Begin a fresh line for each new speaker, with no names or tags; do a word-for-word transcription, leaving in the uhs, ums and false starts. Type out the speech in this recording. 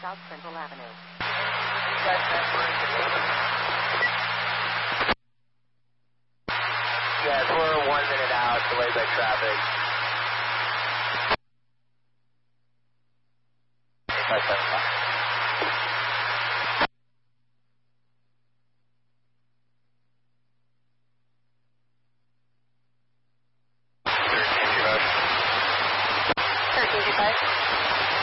South Central Avenue.
Yes, we're one minute out, delayed by traffic.